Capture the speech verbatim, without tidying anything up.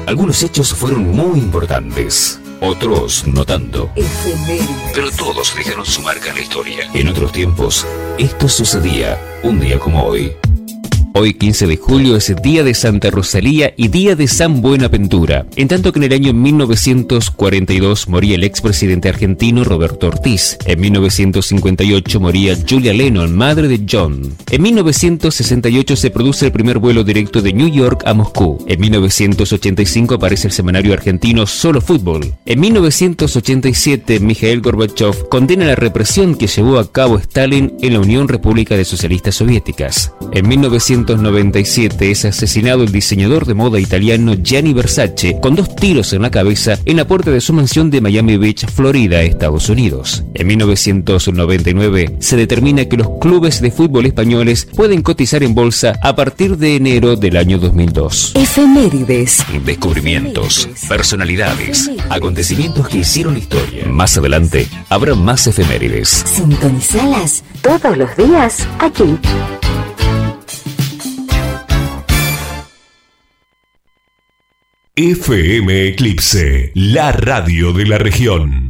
Algunos hechos fueron muy importantes, otros no tanto. Pero todos dejaron su marca en la historia. En otros tiempos, esto sucedía un día como hoy. Hoy, quince de julio, es Día de Santa Rosalía y Día de San Buenaventura. En tanto que en el año mil novecientos cuarenta y dos moría el expresidente argentino Roberto Ortiz. En mil novecientos cincuenta y ocho moría Julia Lennon, madre de John. En mil novecientos sesenta y ocho se produce el primer vuelo directo de New York a Moscú. En mil novecientos ochenta y cinco aparece el semanario argentino Solo Fútbol. En mil novecientos ochenta y siete, Mikhail Gorbachev condena la represión que llevó a cabo Stalin en la Unión República de Socialistas Soviéticas. En mil novecientos noventa y siete es asesinado el diseñador de moda italiano Gianni Versace con dos tiros en la cabeza en la puerta de su mansión de Miami Beach, Florida, Estados Unidos. En mil novecientos noventa y nueve se determina que los clubes de fútbol españoles pueden cotizar en bolsa a partir de enero del año dos mil dos. Efemérides. Descubrimientos, Efemérides. personalidades, Efemérides. acontecimientos que hicieron historia. Más adelante habrá más efemérides. Sintonizalas todos los días aquí. F M Eclipse, la radio de la región.